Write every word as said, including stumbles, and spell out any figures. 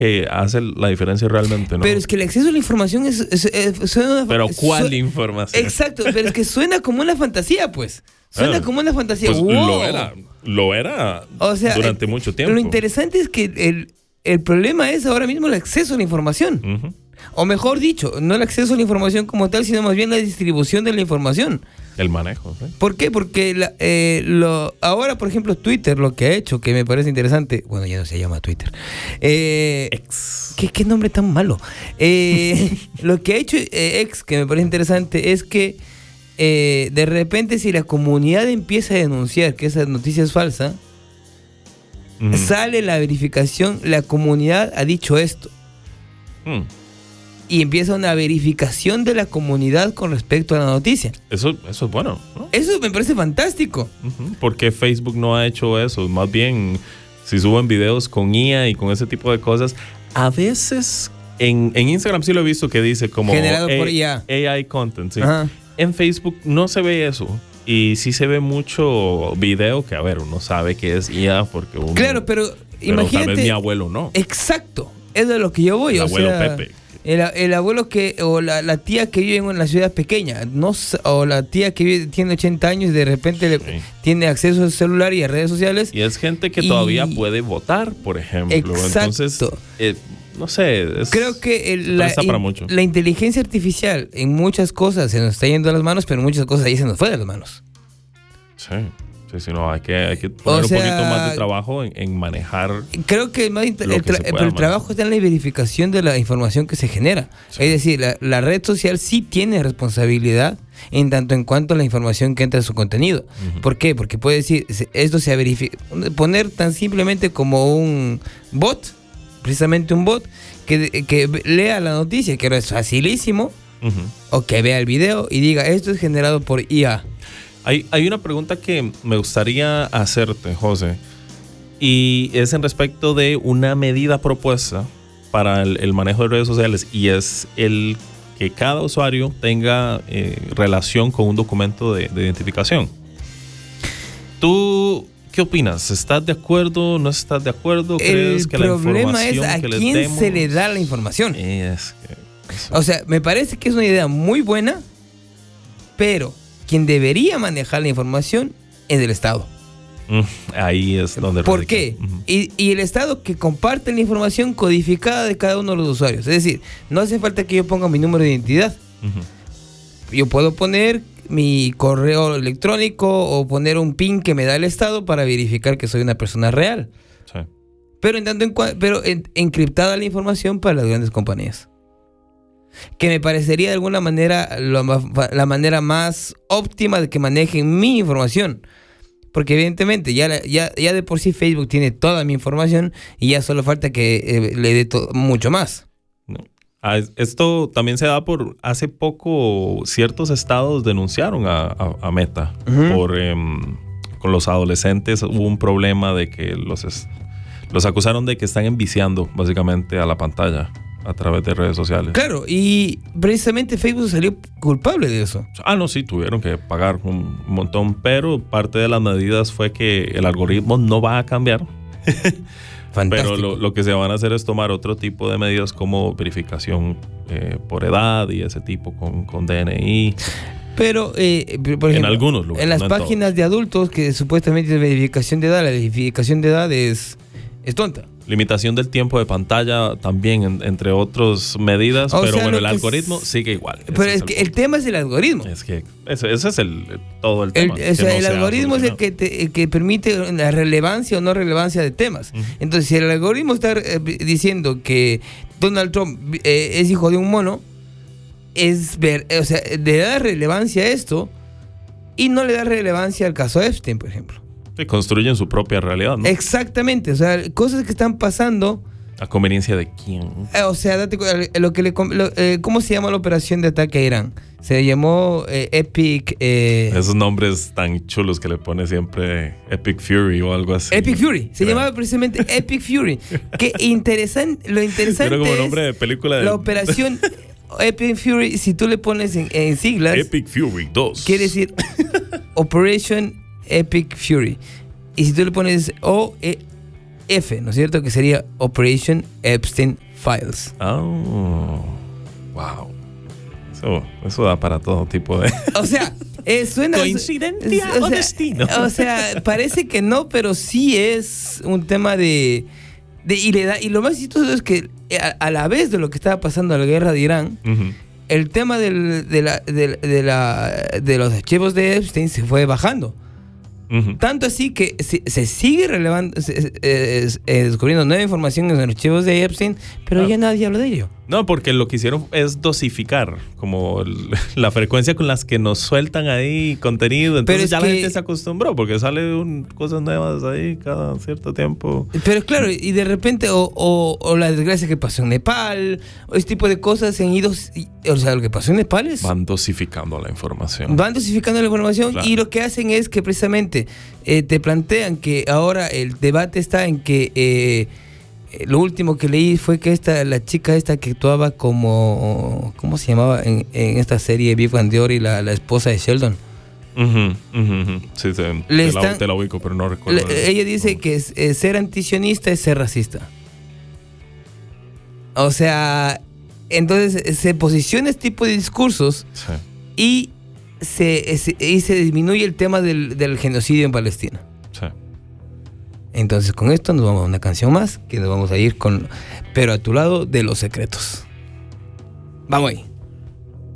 que hace la diferencia realmente, ¿no? Pero es que el acceso a la información es, es, es suena, Pero ¿cuál su, información? Exacto, pero es que suena como una fantasía, pues. Suena ah, como una fantasía. Pues wow. lo era, lo era o sea, durante eh, mucho tiempo. Lo interesante es que el, el problema es ahora mismo el acceso a la información. Uh-huh. O mejor dicho, no el acceso a la información como tal, sino más bien la distribución de la información. El manejo, ¿sí? ¿Por qué? Porque la, eh, lo, ahora, por ejemplo, Twitter lo que ha hecho, que me parece interesante, bueno, ya no se llama Twitter. Eh, Ex. ¿qué, ¿Qué nombre tan malo? Eh, lo que ha hecho eh, X, que me parece interesante, es que eh, de repente si la comunidad empieza a denunciar que esa noticia es falsa, mm. sale la verificación, la comunidad ha dicho esto. Mm. Y empieza una verificación de la comunidad con respecto a la noticia. Eso, eso es bueno, ¿no? Eso me parece fantástico. Uh-huh. Porque Facebook no ha hecho eso. Más bien, si suben videos con I A y con ese tipo de cosas, a veces en, en Instagram sí lo he visto que dice como generado a, por I A. A I content. ¿Sí? En Facebook no se ve eso. Y sí se ve mucho video que, a ver, uno sabe que es I A porque uno... Claro, pero, pero imagínate... tal vez mi abuelo no. Exacto. Es de lo que yo voy. El o abuelo sea, Pepe. El, el abuelo que, o la, la tía que vive en una ciudad pequeña, no, o la tía que vive, tiene ochenta años y de repente sí. le, tiene acceso al celular y a redes sociales. Y es gente que y... todavía puede votar, por ejemplo. Exacto. Entonces, eh, no sé. Es, Creo que el, la, in, la inteligencia artificial en muchas cosas se nos está yendo a las manos, pero en muchas cosas ahí se nos fue de las manos. Sí. Sí, sí, no, hay que, hay que poner o sea, un poquito más de trabajo en, en manejar. Creo que, más inter- el, tra- que pero el trabajo está en la verificación de la información que se genera. Sí. Es decir, la, la red social sí tiene responsabilidad en tanto en cuanto a la información que entra en su contenido. Uh-huh. ¿Por qué? Porque puede decir, esto se verifica. Poner tan simplemente como un bot, precisamente un bot, que, que lea la noticia, que es facilísimo, uh-huh. o que vea el video y diga, esto es generado por I A. Hay, hay una pregunta que me gustaría hacerte, José, y es en respecto de una medida propuesta para el, el manejo de redes sociales, y es el que cada usuario tenga eh, relación con un documento de, de identificación. ¿Tú qué opinas? ¿Estás de acuerdo? ¿No estás de acuerdo? ¿Crees el que la información es a que quién les demos... se le da la información? Es que eso... O sea, me parece que es una idea muy buena, pero... quien debería manejar la información es el Estado. Mm, ahí es donde... ¿Por radica. qué? Uh-huh. Y, y el Estado que comparte la información codificada de cada uno de los usuarios. Es decir, no hace falta que yo ponga mi número de identidad. Uh-huh. Yo puedo poner mi correo electrónico o poner un PIN que me da el Estado para verificar que soy una persona real. Sí. Pero, en tanto en, pero en, encriptada la información para las grandes compañías. Que me parecería de alguna manera lo, la manera más óptima de que manejen mi información. Porque evidentemente ya, ya, ya de por sí Facebook tiene toda mi información y ya solo falta que eh, le dé to- mucho más. No. Ah, esto también se da por... Hace poco ciertos estados denunciaron a, a, a Meta. Uh-huh. por eh, con los adolescentes hubo un problema de que los, es, los acusaron de que están enviciando básicamente a la pantalla a través de redes sociales. Claro, y precisamente Facebook salió culpable de eso. Ah, no, sí, tuvieron que pagar un montón, pero parte de las medidas fue que el algoritmo no va a cambiar. Pero lo, lo que se van a hacer es tomar otro tipo de medidas como verificación eh, por edad y ese tipo con, con D N I. Pero, eh, por ejemplo, en algunos lugares, en las no en páginas todos. De adultos que supuestamente es verificación de edad, la verificación de edad es, es tonta. Limitación del tiempo de pantalla también, en, entre otras medidas, o pero sea, bueno, el algoritmo es, sigue igual. Pero es, es que el, el tema es el algoritmo. Es que ese, ese es el, todo el tema. El, o sea, no el algoritmo es el que, te, el que permite la relevancia o no relevancia de temas. Uh-huh. Entonces, si el algoritmo está eh, diciendo que Donald Trump eh, es hijo de un mono, es ver, o sea, le da relevancia a esto y no le da relevancia al caso Epstein, por ejemplo. Sí, construyen su propia realidad, ¿no? Exactamente, o sea, cosas que están pasando. ¿A conveniencia de quién? Eh, o sea, date lo que le, lo, eh, ¿cómo se llama la operación de ataque a Irán? Se llamó eh, Epic. Eh, Esos nombres tan chulos que le pone siempre Epic Fury o algo así. Epic Fury, se claro. llamaba precisamente Epic Fury. Qué interesante, lo interesante Era como es nombre de película de... la operación Epic Fury. Si tú le pones en, en siglas, Epic Fury dos, quiere decir Operation Epic Fury. Y si tú le pones O, E, F, ¿no es cierto? Que sería Operation Epstein Files. Oh, wow. Eso, eso da para todo tipo de... O sea, eh, suena... ¿Coincidencia o, sea, o destino? O sea, parece que no, pero sí es un tema de... de y, le da, y lo más chistoso es que a, a la vez de lo que estaba pasando en la guerra de Irán, uh-huh. el tema del, de, la, de, de, la, de los archivos de Epstein se fue bajando. Uh-huh. Tanto así que se, se sigue relevando, se, eh, eh, descubriendo nueva información en los archivos de Epstein, pero ah. ya nadie habla de ello. No, porque lo que hicieron es dosificar como el, la frecuencia con las que nos sueltan ahí contenido. Entonces ya que, la gente se acostumbró porque sale un, cosas nuevas ahí cada cierto tiempo. Pero claro, y de repente, o, o, o la desgracia que pasó en Nepal, o ese tipo de cosas se han ido. O sea, lo que pasó en Nepal es. Van dosificando la información. Van dosificando la información, claro. Y lo que hacen es que precisamente eh, te plantean que ahora el debate está en que. Eh, Lo último que leí fue que esta, la chica esta que actuaba como, ¿cómo se llamaba? En, en esta serie Big Bang Theory, la, la esposa de Sheldon. Uh-huh, uh-huh. Sí, sí, te, están, la, te la ubico, pero no recuerdo. Le, ella dice no. que es, es, ser antisionista es ser racista. O sea, entonces se posiciona este tipo de discursos, sí. y, se, se, y se disminuye el tema del, del genocidio en Palestina. Sí. Entonces con esto nos vamos a una canción más, que nos vamos a ir con Pero a tu lado de Los Secretos. Vamos ahí.